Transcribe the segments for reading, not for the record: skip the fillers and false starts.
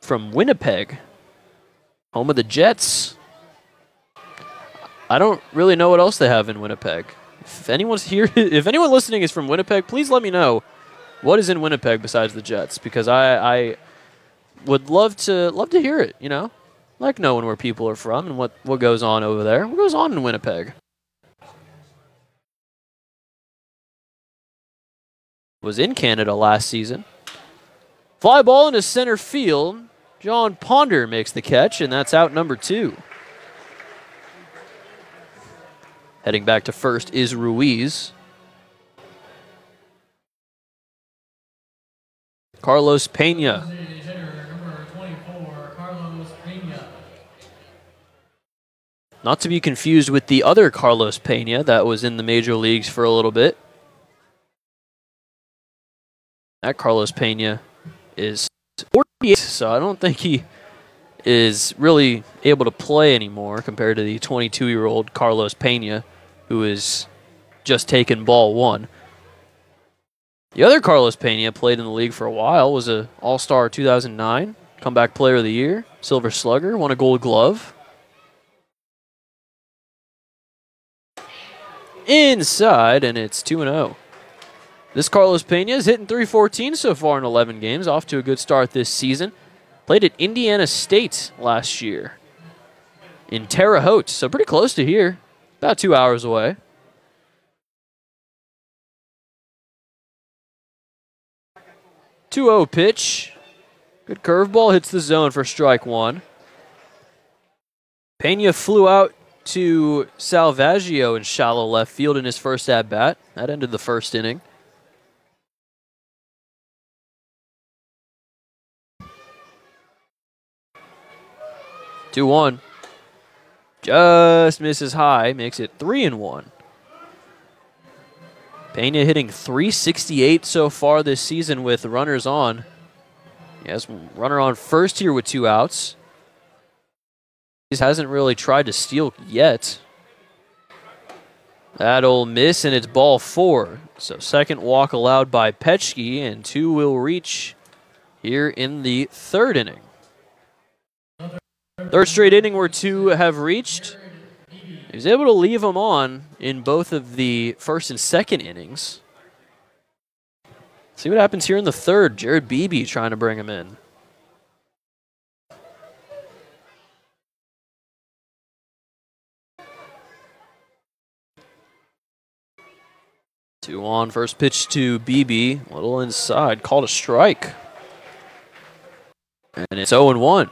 from Winnipeg, home of the Jets. I don't really know what else they have in Winnipeg. If anyone's here, if anyone listening is from Winnipeg, please let me know what is in Winnipeg besides the Jets, because I would love to hear it. You know, like knowing where people are from and what goes on over there. What goes on in Winnipeg? Was in Canada last season. Fly ball into center field. John Ponder makes the catch, and that's out number 2. Heading back to first is Ruiz. Carlos Pena. Not to be confused with the other Carlos Pena that was in the major leagues for a little bit. That Carlos Pena is 48, so I don't think he is really able to play anymore compared to the 22-year-old Carlos Pena, who is just taken ball 1. The other Carlos Pena played in the league for a while, was an All-Star 2009, comeback player of the year, Silver Slugger, won a Gold Glove. Inside, and it's 2-0. This Carlos Pena is hitting .314 so far in 11 games, off to a good start this season. Played at Indiana State last year in Terre Haute, so pretty close to here, about 2 hours away. .2-0 pitch. Good curveball, hits the zone for strike 1. Pena flew out to Salvaggio in shallow left field in his first at-bat. That ended the first inning. 2-1. Just misses high, makes it 3-1. Pena hitting .368 so far this season with runners on. He has runner on first here with 2 outs. He hasn't really tried to steal yet. That'll miss, and it's ball 4. So second walk allowed by Petchke, and 2 will reach here in the third inning. Third straight inning where 2 have reached. He was able to leave them on in both of the first and second innings. See what happens here in the third. Jared Beebe trying to bring him in. Two on, first pitch to Beebe. A little inside, called a strike. And it's 0-1.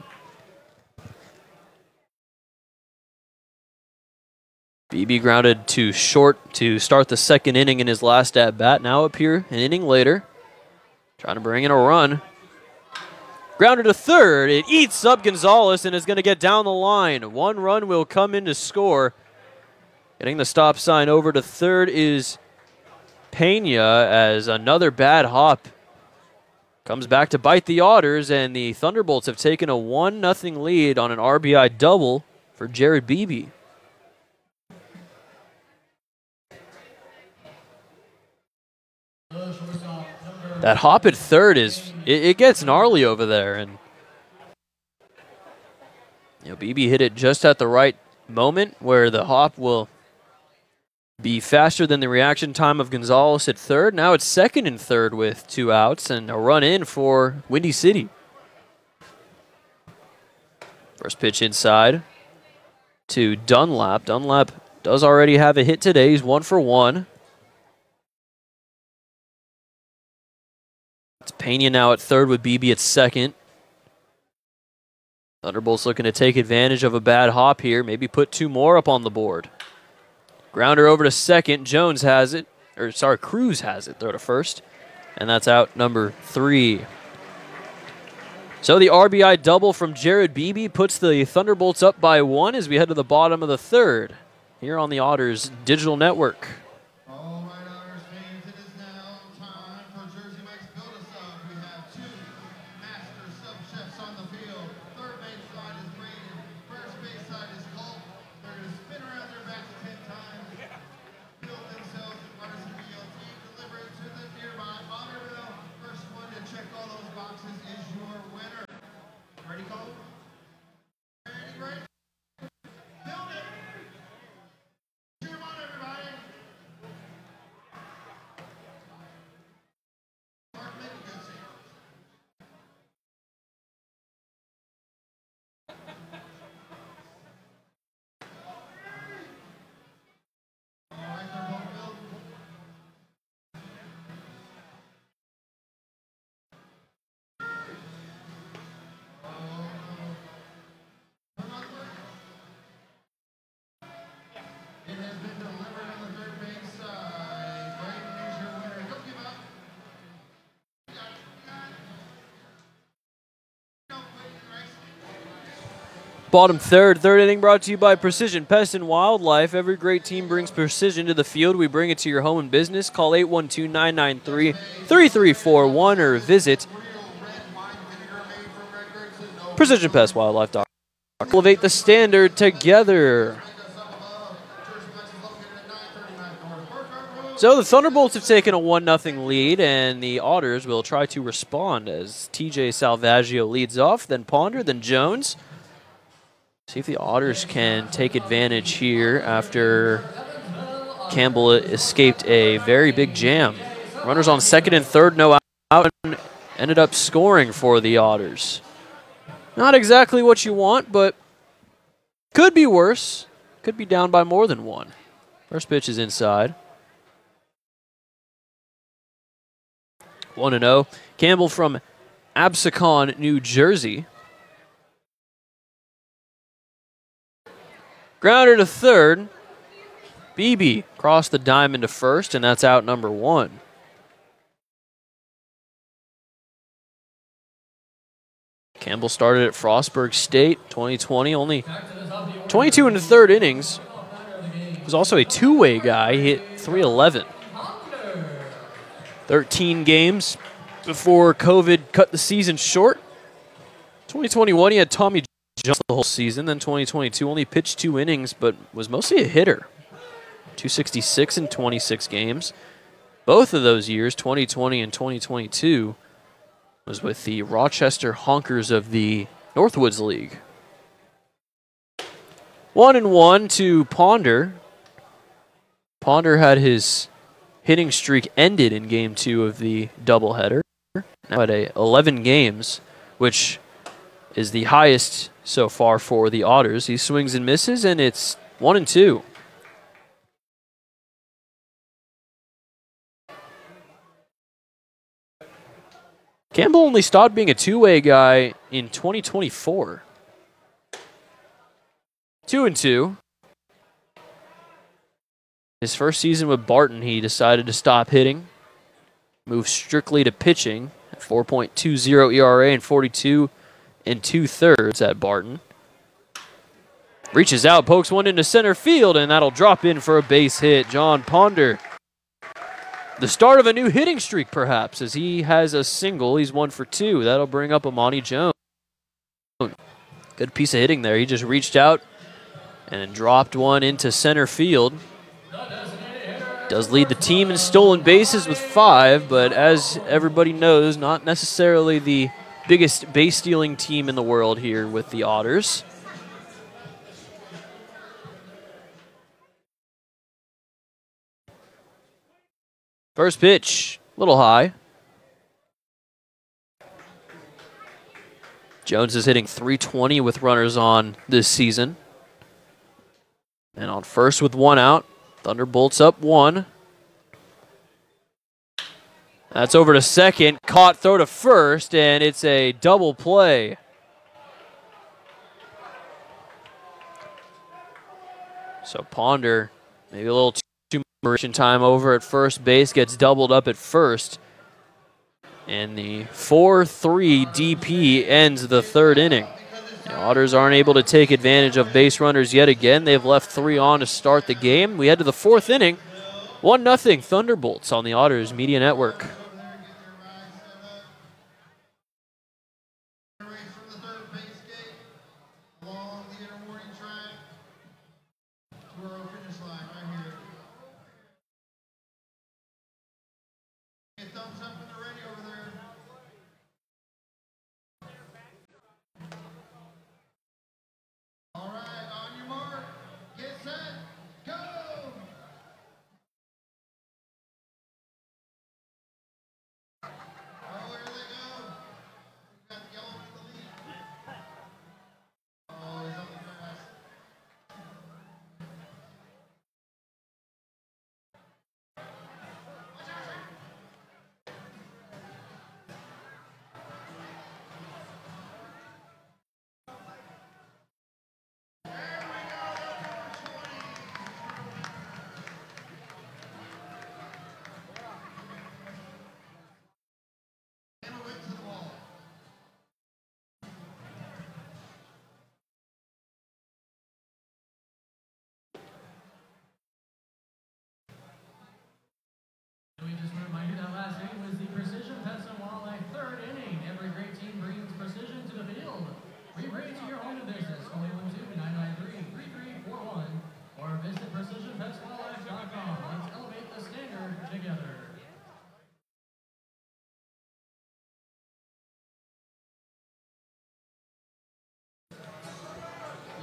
Beebe grounded to short to start the second inning in his last at-bat. Now up here an inning later, trying to bring in a run. Grounded to third. It eats up Gonzalez and is going to get down the line. 1 run will come in to score. Getting the stop sign over to third is Pena, as another bad hop comes back to bite the Otters, and the Thunderbolts have taken a 1-0 lead on an RBI double for Jared Beebe. That hop at third it gets gnarly over there, and Beebe hit it just at the right moment where the hop will be faster than the reaction time of Gonzalez at third. Now it's second and third with 2 outs and a run in for Windy City. First pitch inside to Dunlap. Dunlap does already have a hit today. He's 1 for 1. It's Pena now at third with Beebe at second. Thunderbolts looking to take advantage of a bad hop here. Maybe put 2 more up on the board. Grounder over to second. Jones has it. Cruz has it. Throw to first. And that's out number 3. So the RBI double from Jared Beebe puts the Thunderbolts up by 1 as we head to the bottom of the third here on the Otters Digital Network. Bottom third inning brought to you by Precision Pest and Wildlife. Every great team brings precision to the field. We bring it to your home and business. Call 812-993-3341 or visit PrecisionPestWildlife.com. Elevate the standard together. So the Thunderbolts have taken a 1-0 lead, and the Otters will try to respond as TJ Salvaggio leads off, then Ponder, then Jones. See if the Otters can take advantage here after Campbell escaped a very big jam. Runners on second and third, no out, and ended up scoring for the Otters. Not exactly what you want, but could be worse. Could be down by more than one. First pitch is inside. 1-0. Campbell from Absecon, New Jersey. Grounder to third. Beebe crossed the diamond to first, and that's out number one. Campbell started at Frostburg State 2020, only 22 in the third innings. Was also a two-way guy. He hit .311. 13 games before COVID cut the season short. 2021, he had Tommy John the whole season. Then 2022, only pitched 2 innings, but was mostly a hitter. 266 in 26 games. Both of those years, 2020 and 2022, was with the Rochester Honkers of the Northwoods League. 1-1 to Ponder. Ponder had his hitting streak ended in Game 2 of the doubleheader. Now at 11 games, which is the highest so far for the Otters. He swings and misses, and it's 1-2. Campbell only stopped being a two-way guy in 2024. 2-2. His first season with Barton, he decided to stop hitting, move strictly to pitching at 4.20 ERA and 42 2/3 at Barton. Reaches out, pokes one into center field, and that'll drop in for a base hit. John Ponder. The start of a new hitting streak, perhaps, as he has a single. He's 1 for 2. That'll bring up Amani Jones. Good piece of hitting there. He just reached out and dropped one into center field. Does lead the team in stolen bases with 5, but as everybody knows, not necessarily the biggest base-stealing team in the world here with the Otters. First pitch, a little high. Jones is hitting .320 with runners on this season. And on first with 1 out, Thunderbolts up 1. That's over to second, caught, throw to first, and it's a double play. So Ponder, maybe a little too much time over at first base, gets doubled up at first. And the 4-3 DP ends the third inning. The Otters aren't able to take advantage of base runners yet again. They've left 3 on to start the game. We head to the 4th inning. 1-0 Thunderbolts on the Otters Media Network.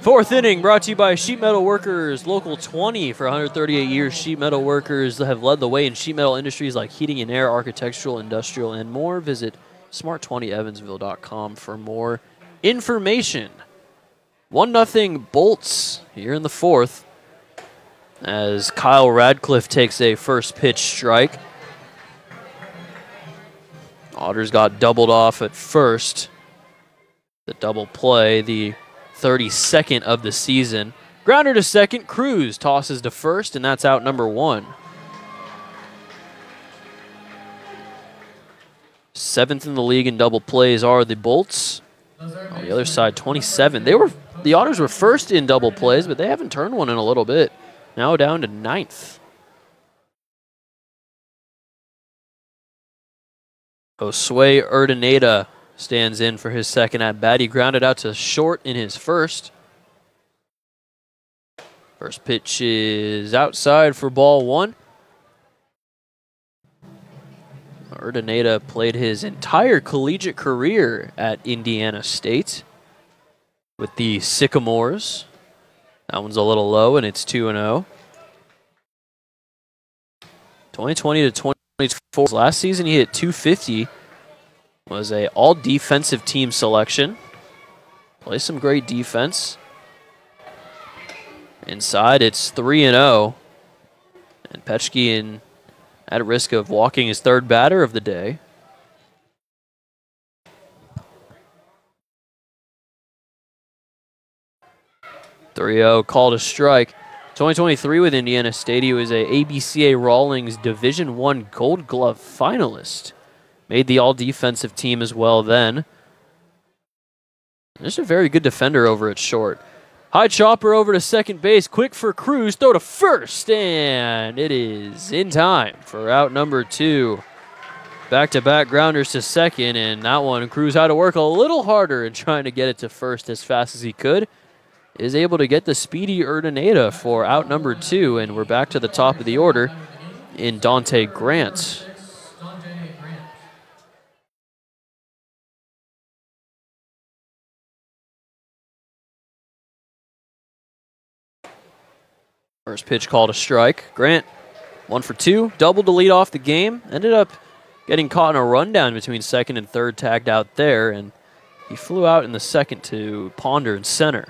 Fourth inning brought to you by Sheet Metal Workers, Local 20. For 138 years, Sheet Metal Workers have led the way in sheet metal industries like heating and air, architectural, industrial, and more. Visit smart20evansville.com for more information. 1-0 Bolts here in the fourth as Kyle Radcliffe takes a first pitch strike. Otters got doubled off at first. The double play, the 32nd of the season. Grounder to second, Cruz tosses to first, and that's out number 1. 7th in the league in double plays are the Bolts. On the other side, 27. The Otters were first in double plays, but they haven't turned one in a little bit. Now down to 9th. Josue Urdaneta stands in for his second at bat. He grounded out to short in his first. First pitch is outside for ball 1. Urdaneta played his entire collegiate career at Indiana State with the Sycamores. That one's a little low, and it's 2-0. 2020 to 2024. Last season he hit .250. Was a all-defensive team selection. Plays some great defense. Inside, it's 3-0. And Petchke at risk of walking his third batter of the day. Called a strike. 2023 with Indiana State, he was a ABCA Rawlings Division I Gold Glove finalist. Made the all-defensive team as well then. There's a very good defender over at short. High chopper over to second base. Quick for Cruz. Throw to first. And it is in time for out number 2. Back-to-back grounders to second. And that one, Cruz had to work a little harder in trying to get it to first as fast as he could. Is able to get the speedy Urdaneta for out number 2. And we're back to the top of the order in Dante Grant. First pitch called a strike. Grant, 1 for 2, doubled to lead off the game. Ended up getting caught in a rundown between second and third, tagged out there, and he flew out in the second to ponder in center.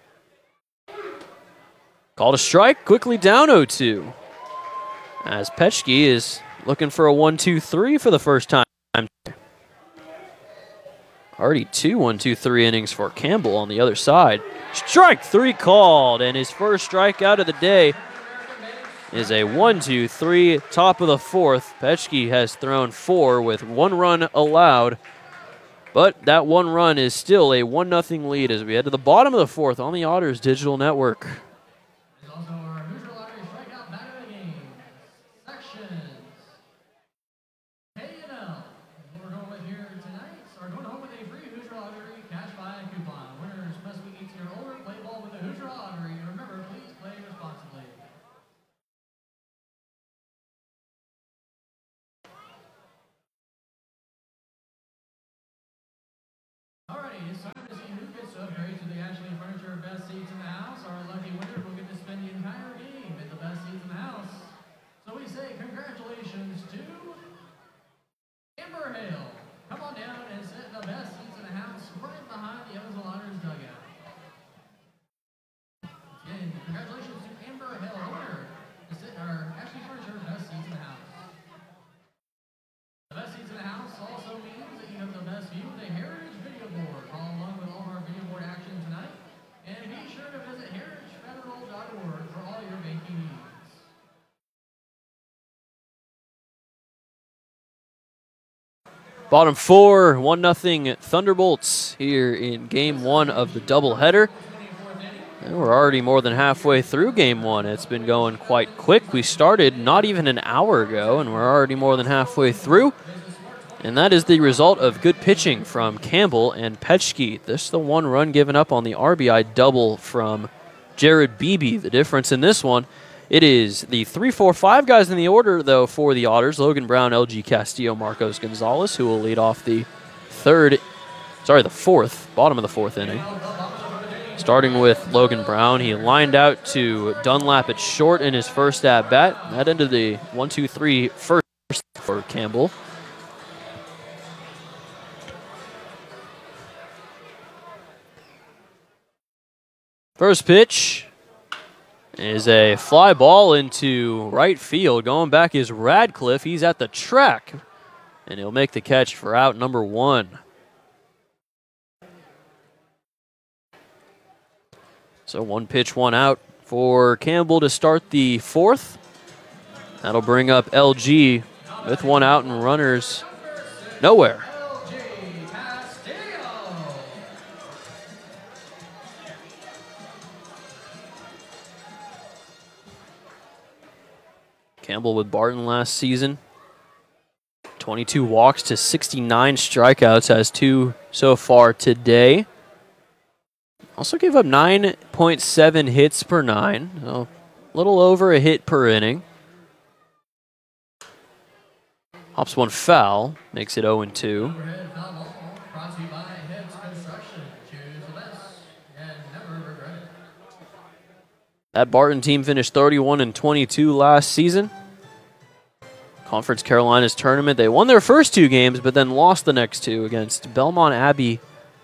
Called a strike, quickly down 0-2. As Petchke is looking for a 1-2-3 for the first time. Already 2 1-2-3 innings for Campbell on the other side. Strike 3 called, and his first strikeout of the day is a 1-2-3, top of the fourth. Petchke has thrown 4 with 1 run allowed, but that 1 run is still a 1-0 lead as we head to the bottom of the fourth on the Otters Digital Network. It's time to see who gets to upgrade to the Ashley Furniture Best Seats in the House. Our lucky winner will get to spend the entire game at the best seats in the house. So we say congratulations to Amber Hale. Come on down and sit in the best seats in the house right behind the Evansville Otters dugout. Again, congratulations to Amber Hale, winner, to sit in our Ashley Furniture Best Seats in the House. The best seats in the house also means that you have the best view of the Heritage Video Board. Follow along with all of our video board action tonight. And be sure to visit heritagefederal.org for all your banking needs. Bottom 4, 1-0 Thunderbolts here in Game 1 of the doubleheader. And we're already more than halfway through Game 1. It's been going quite quick. We started not even an hour ago, and we're already more than halfway through. And that is the result of good pitching from Campbell and Petchke. This is the 1 run given up on the RBI double from Jared Beebe. The difference in this one, it is the 3, 4, 5 guys in the order, though, for the Otters. Logan Brown, LG Castillo, Marcos Gonzalez, who will lead off the fourth, bottom of the fourth inning. Starting with Logan Brown, he lined out to Dunlap at short in his first at-bat. That ended the 1-2-3 first for Campbell. First pitch is a fly ball into right field. Going back is Radcliffe. He's at the track, and he'll make the catch for out number 1. So 1 pitch, 1 out for Campbell to start the 4th. That'll bring up LG with 1 out and runners nowhere. Campbell with Barton last season. 22 walks to 69 strikeouts, has 2 so far today. Also gave up 9.7 hits per 9, so a little over a hit per inning. Hops 1 foul, makes it 0-2. That Barton team finished 31-22 last season. Conference Carolinas tournament, they won their first 2 games, but then lost the next 2 against Belmont Abbey.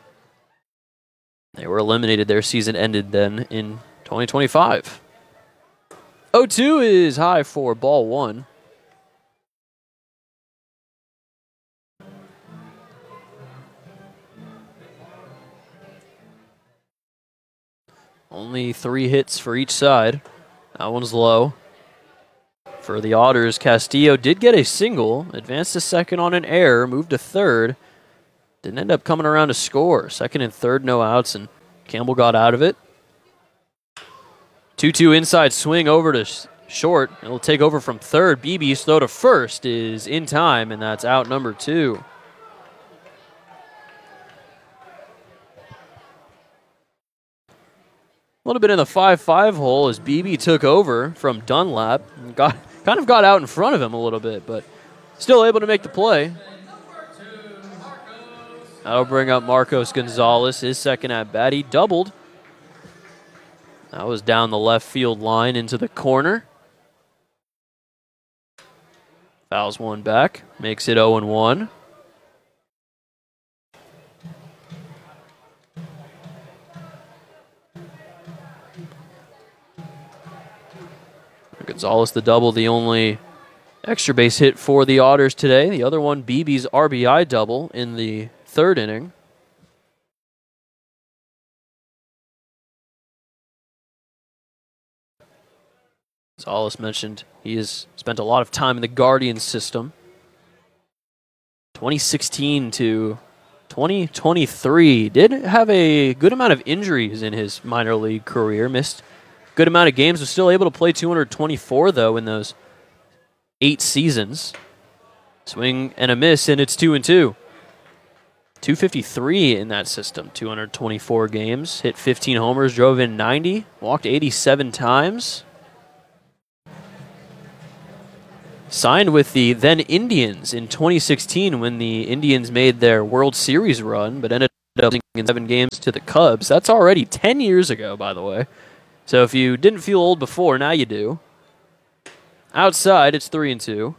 They were eliminated. Their season ended then in 2025. 0-2 is high for ball 1. Only 3 hits for each side. That one's low. For the Otters, Castillo did get a single, advanced to second on an error, moved to third. Didn't end up coming around to score. Second and third, no outs, and Campbell got out of it. 2-2 inside swing over to short. It'll take over from third. Beebe's throw to first is in time, and that's out number 2. A little bit in the 5-5 hole as Beebe took over from Dunlap. And kind of got out in front of him a little bit, but still able to make the play. That'll bring up Marcos Gonzalez, his second at bat. He doubled. That was down the left field line into the corner. Fouls 1 back, makes it 0-1. Gonzalez the double, the only extra base hit for the Otters today. The other one, Beebe's RBI double in the 3rd inning. Gonzalez mentioned he has spent a lot of time in the Guardian system. 2016 to 2023. Did have a good amount of injuries in his minor league career. Missed good amount of games. Was still able to play 224, though, in those 8 seasons. Swing and a miss, and it's 2-2. 253 in that system, 224 games. Hit 15 homers, drove in 90, walked 87 times. Signed with the then Indians in 2016 when the Indians made their World Series run, but ended up losing in 7 games to the Cubs. That's already 10 years ago, by the way. So if you didn't feel old before, now you do. Outside, it's 3-2.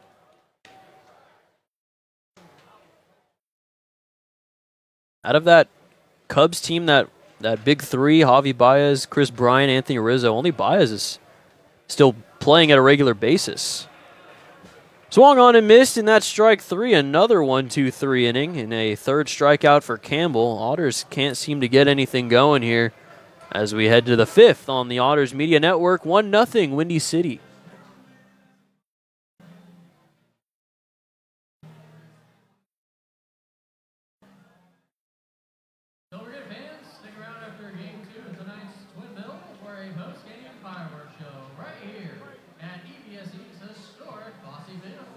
Out of that Cubs team, that big 3, Javi Baez, Chris Bryant, Anthony Rizzo, only Baez is still playing at a regular basis. Swung on and missed, and that's strike 3. Another 1-2-3 inning and a 3rd strikeout for Campbell. Otters can't seem to get anything going here as we head to the 5th on the Otters Media Network. 1-0 Windy City. Don't forget, fans, stick around after Game 2 of tonight's Twin Bill for a post-game fireworks show right here at EBSE's historic Bossy Field.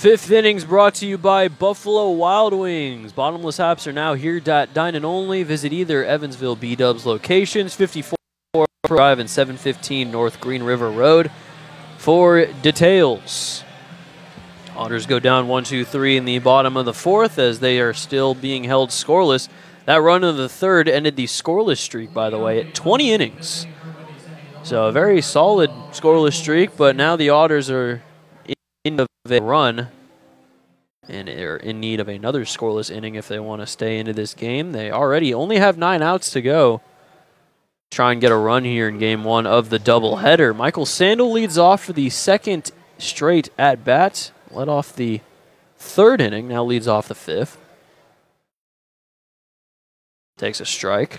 Fifth innings brought to you by Buffalo Wild Wings. Bottomless Haps are now here, dine and only. Visit either Evansville B-Dubs locations, 54 Drive and 715 North Green River Road, for details. Otters go down 1-2-3 in the bottom of the fourth as they are still being held scoreless. That run of the third ended the scoreless streak, by the way, at 20 innings. So a very solid scoreless streak, but now the Otters are in of a run and are in need of another scoreless inning if they want to stay into this game. They already only have 9 outs to go. Try and get a run here in game 1 of the doubleheader. Michael Sandel leads off for the second straight at bat. Led off the third inning, now leads off the fifth. Takes a strike.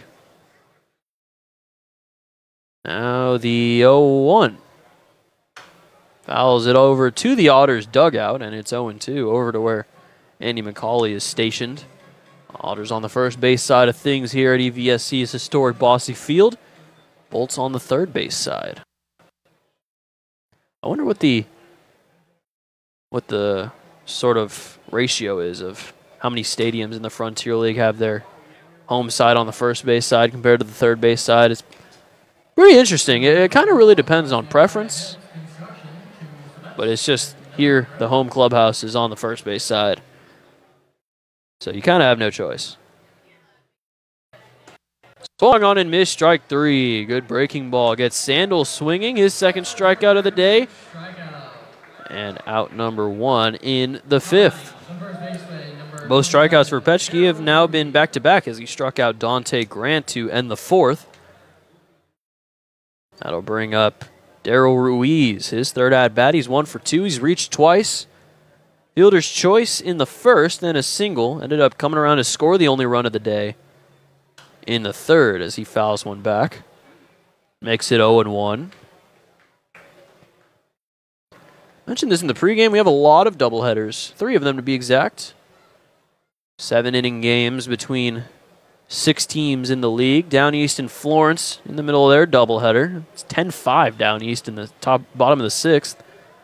Now the 0-1. Fouls it over to the Otters dugout, and it's 0-2 over to where Andy McCauley is stationed. Otters on the first base side of things here at EVSC's historic Bosse Field. Bolts on the third base side. I wonder what the sort of ratio is of how many stadiums in the Frontier League have their home side on the first base side compared to the third base side. It's pretty interesting. It kind of really depends on preference. But it's just here, the home clubhouse is on the first base side. So you kind of have no choice. Swung on and missed, strike 3. Good breaking ball. Gets Sandel swinging, his second strikeout of the day. And out number 1 in the fifth. Both strikeouts for Petschke have now been back-to-back as he struck out Dante Grant to end the fourth. That'll bring up Daryl Ruiz, his third at-bat. He's 1 for 2. He's reached twice. Fielder's choice in the first, then a single. Ended up coming around to score the only run of the day in the third as he fouls one back. Makes it 0-1. Mentioned this in the pregame. We have a lot of doubleheaders, 3 of them to be exact. 7-inning games between 6 teams in the league. Down East and Florence in the middle of their doubleheader. It's 10-5 down East in the bottom of the 6th.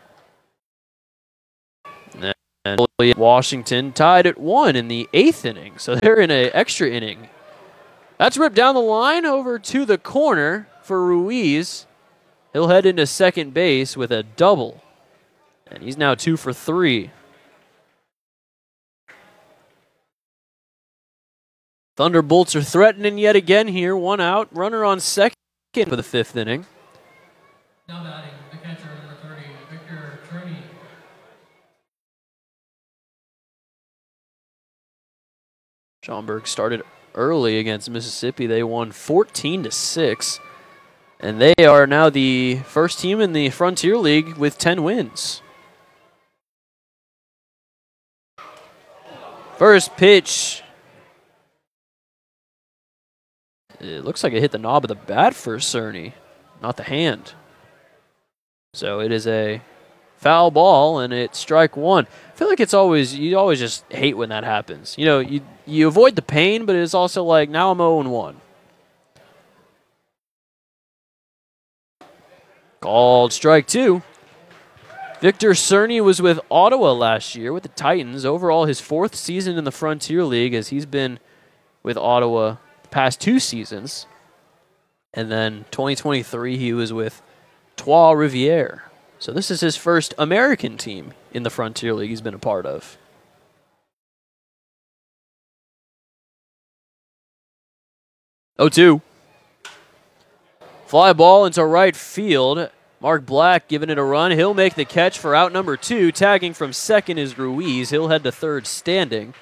And Washington tied at 1 in the 8th inning, so they're in an extra inning. That's ripped down the line over to the corner for Ruiz. He'll head into second base with a double, and he's now 2 for 3. Thunderbolts are threatening yet again here. 1 out, runner on second for the 5th inning. Now batting, the catcher, number 30, Victor Turney. Schaumburg started early against Mississippi. They won 14-6, and they are now the first team in the Frontier League with 10 wins. First pitch. It looks like it hit the knob of the bat for Cerny, not the hand. So it is a foul ball, and it's strike 1. I feel like you always just hate when that happens. You know, you avoid the pain, but it's also like, now I'm 0-1. Called strike 2. Victor Cerny was with Ottawa last year with the Titans. Overall, his 4th season in the Frontier League, as he's been with Ottawa the past 2 seasons. And then 2023, he was with Trois Rivières. So this is his first American team in the Frontier League he's been a part of. Oh, 2. Fly ball into right field. Mark Black giving it a run. He'll make the catch for out number 2. Tagging from second is Ruiz. He'll head to third standing.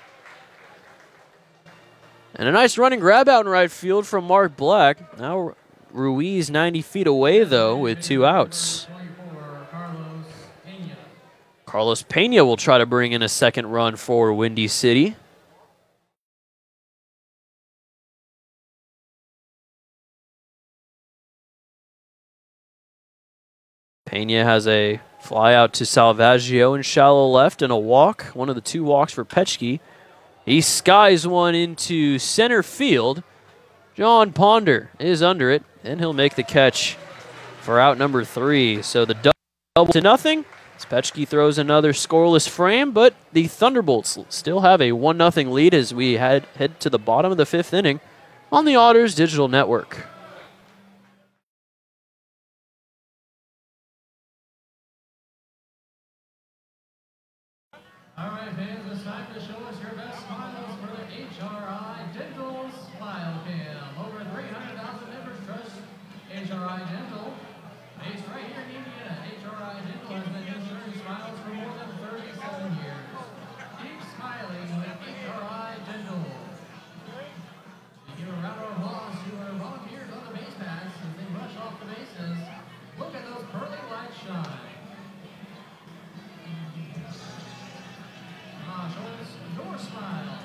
And a nice running grab out in right field from Mark Black. Now Ruiz 90 feet away, though, with 2 outs. Carlos Pena will try to bring in a second run for Windy City. Pena has a fly out to Salvaggio in shallow left and a walk. One of the 2 walks for Petschke. He skies one into center field. John Ponder is under it, and he'll make the catch for out number 3. So the double to nothing. Spetchke throws another scoreless frame, but the Thunderbolts still have a 1-0 lead as we head to the bottom of the 5th inning on the Otters Digital Network. All right, fans, it's time to show us your best smiles for the HRI Dental Smile Cam. Over 300,000 members trust HRI Dental. Based right here in Indiana, HRI Dental has been ensuring smiles for more than 37 years. Keep smiling with HRI Dental. We give a round of applause to our volunteers on the base paths as they rush off the bases. Look at those pearly lights shine. Show us your smile.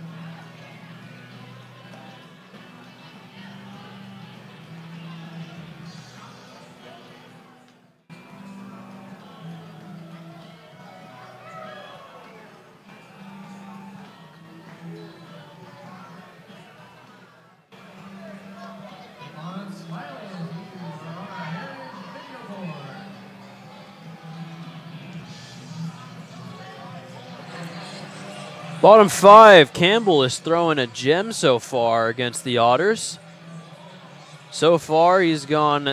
Keep on smiling as you are on our Heritage Video Board. Bottom 5, Campbell is throwing a gem so far against the Otters. So far, he's gone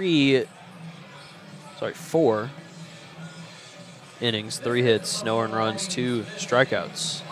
4 innings, 3 hits, no earned runs, 2 strikeouts.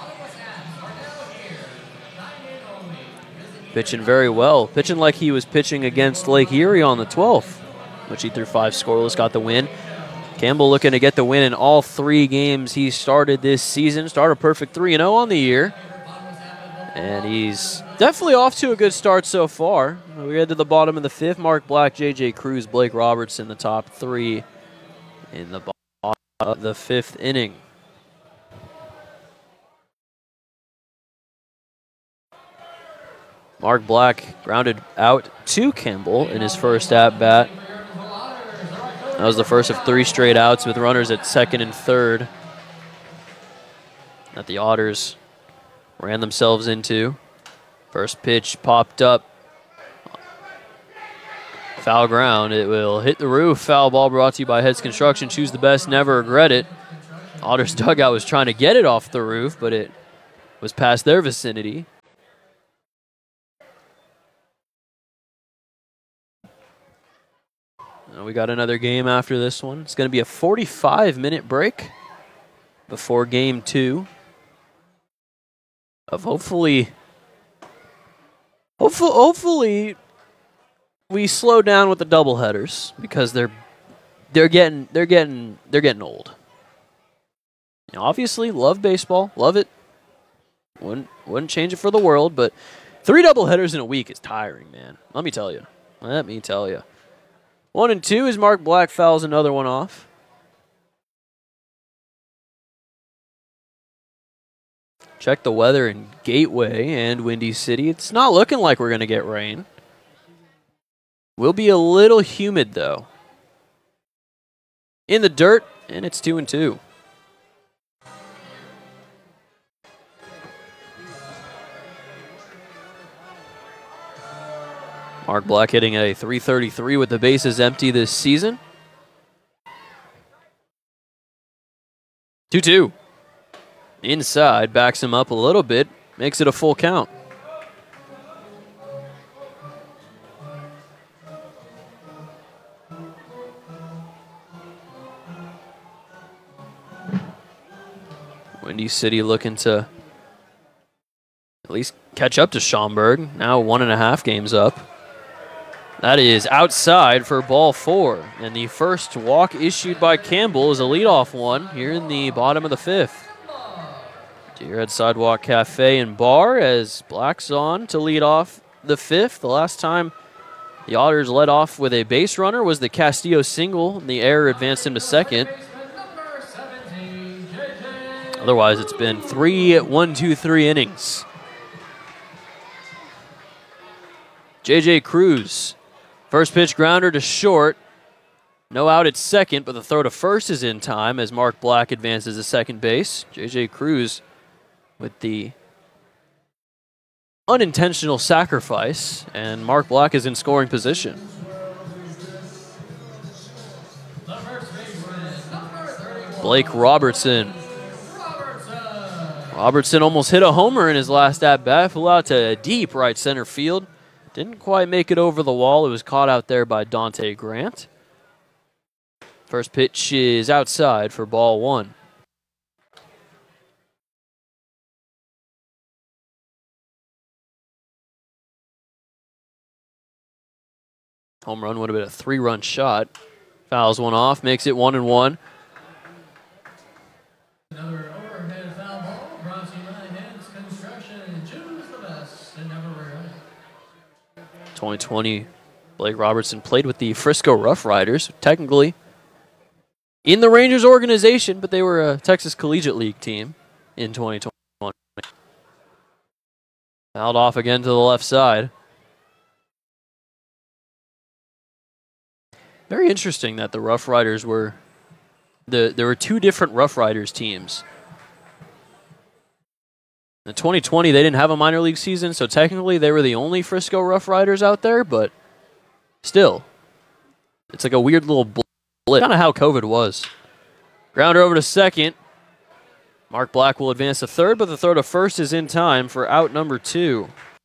Pitching very well, pitching like he was pitching against Lake Erie on the 12th, which he threw 5 scoreless, got the win. Campbell looking to get the win in all 3 games he started this season. Started a perfect 3-0 on the year. And he's definitely off to a good start so far. We head to the bottom of the 5th. Mark Black, J.J. Cruz, Blake Robertson, the top 3 in the bottom of the 5th inning. Mark Black grounded out to Campbell in his first at-bat. That was the first of 3 straight outs with runners at 2nd and 3rd that the Otters ran themselves into. First pitch popped up. Foul ground. It will hit the roof. Foul ball brought to you by Heads Construction. Choose the best, never regret it. Otters dugout was trying to get it off the roof, but it was past their vicinity. We got another game after this one. It's going to be a 45-minute break before game 2 of hopefully we slow down with the doubleheaders because they're getting old. You know, obviously, love baseball, love it. Wouldn't change it for the world, but 3 doubleheaders in a week is tiring, man. Let me tell you. 1 and 2 as Mark Black fouls another one off. Check the weather in Gateway and Windy City. It's not looking like we're going to get rain. Will be a little humid, though. In the dirt, and it's 2 and 2. Mark Black hitting a .333 with the bases empty this season. 2-2. Inside, backs him up a little bit, makes it a full count. Windy City looking to at least catch up to Schaumburg. Now 1.5 games up. That is outside for ball 4. And the first walk issued by Campbell is a leadoff one here in the bottom of the 5th. Deerhead Sidewalk Cafe and Bar as Black's on to lead off the 5th. The last time the Otters led off with a base runner was the Castillo single. And the error advanced him to 2nd. Otherwise, it's been 3 1-2-3 innings. J.J. Cruz. First pitch grounder to short. No out at 2nd, but the throw to 1st is in time as Mark Black advances to 2nd base. J.J. Cruz with the unintentional sacrifice, and Mark Black is in scoring position. The first baseman, number 30. Blake Robertson. Robertson almost hit a homer in his last at-bat, flew out to deep right center field. Didn't quite make it over the wall. It was caught out there by Dante Grant. First pitch is outside for ball one. Home run would have been a 3-run shot. Fouls one off, makes it 1-1. Another overhead foul ball brought to you by Hands Construction. Choose the best and never regret. 2020, Blake Robertson played with the Frisco Rough Riders, technically in the Rangers organization, but they were a Texas Collegiate League team in 2020. Fouled off again to the left side. Very interesting that the Rough Riders were... There were two different Rough Riders teams. In 2020, they didn't have a minor league season, so technically they were the only Frisco Rough Riders out there, but still, it's like a weird little blip. Kind of how COVID was. Grounder over to second. Mark Black will advance to third, but the throw to first is in time for out number 2.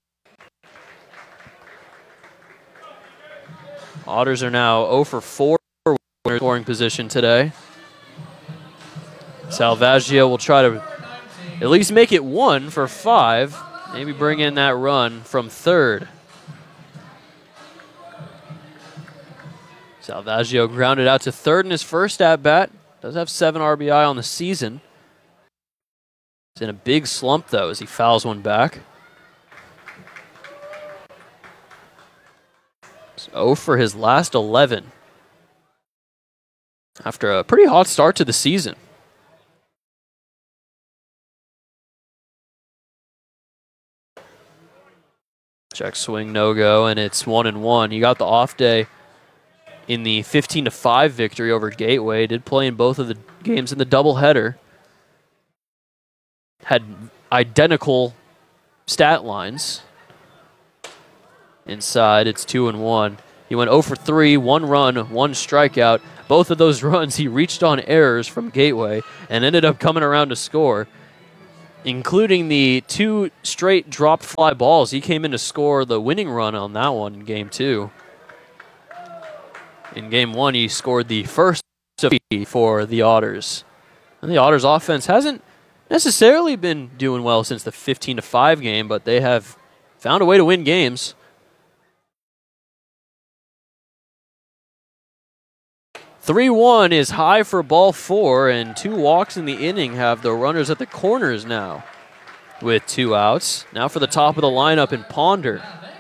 Otters are now 0 for 4 in scoring position today. Salvaggio will try to at least make it 1 for 5. Maybe bring in that run from third. Salvaggio grounded out to third in his first at-bat. Does have 7 RBI on the season. He's in a big slump, though, as he fouls one back. 0 for his last 11 after a pretty hot start to the season. Check swing, no-go, and it's 1-1. He got the off day in the 15-5 victory over Gateway. Did play in both of the games in the doubleheader. Had identical stat lines. Inside, it's 2-1. He went 0 for 3, 1 run, 1 strikeout. Both of those runs, he reached on errors from Gateway and ended up coming around to score, including the 2 straight dropped fly balls. He came in to score the winning run on that one in Game 2. In Game 1, he scored the first for the Otters. And the Otters offense hasn't necessarily been doing well since the 15-5 game, but they have found a way to win games. 3-1 is high for ball 4, and 2 walks in the inning have the runners at the corners now with 2 outs. Now for the top of the lineup in Ponder.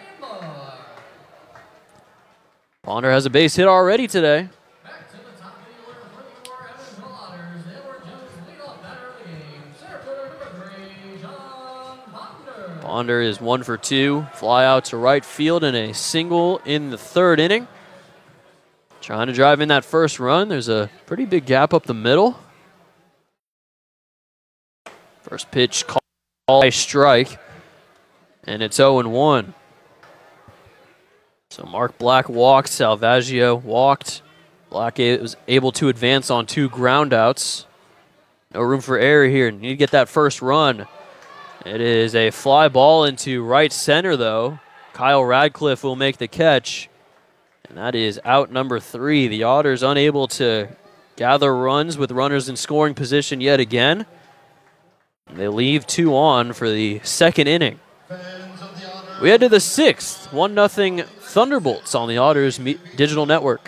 Ponder has a base hit already today. Back to the top of the order for your Evansville Otters. They were just leadoff batter of the game. Center fielder number 3, John Ponder. Ponder is 1 for 2. Fly out to right field and a single in the 3rd inning. Trying to drive in that first run. There's a pretty big gap up the middle. First pitch called a strike, and it's 0-1. So Mark Black walked, Salvaggio walked. Black was able to advance on 2 groundouts. No room for error here. Need to get that first run. It is a fly ball into right center, though. Kyle Radcliffe will make the catch. And that is out number 3. The Otters unable to gather runs with runners in scoring position yet again. They leave 2 on for the 2nd inning. We head to the 6th. 1-0 Thunderbolts on the Otters Digital Network.